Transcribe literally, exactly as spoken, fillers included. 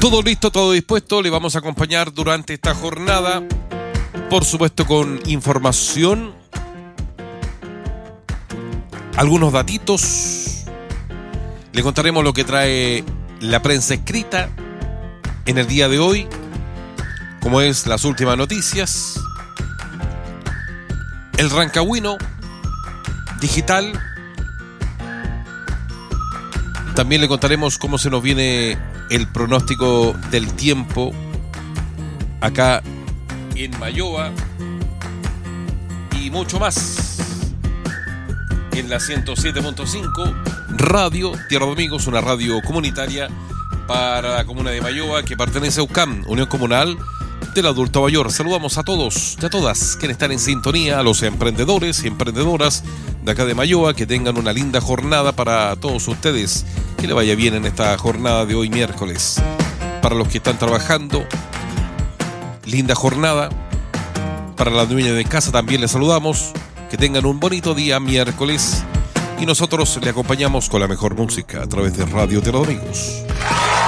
Todo listo, todo dispuesto. Le vamos a acompañar durante esta jornada, por supuesto con información, algunos datitos. Le contaremos lo que trae la prensa escrita en el día de hoy, como es las últimas noticias, el Rancagüino digital. También le contaremos cómo se nos viene el pronóstico del tiempo acá en Mayoa y mucho más en la ciento siete punto cinco Radio Tierra de Amigos, una radio comunitaria para la comuna de Mayoa que pertenece a U C A M, Unión Comunal del Adulto Mayor. Saludamos a todos y a todas quienes están en sintonía, a los emprendedores y emprendedoras de acá de Mayoa, que tengan una linda jornada para todos ustedes, que le vaya bien en esta jornada de hoy miércoles. Para los que están trabajando, linda jornada. Para la dueña de casa también les saludamos, que tengan un bonito día miércoles y nosotros le acompañamos con la mejor música a través de Radio Tierra de Amigos.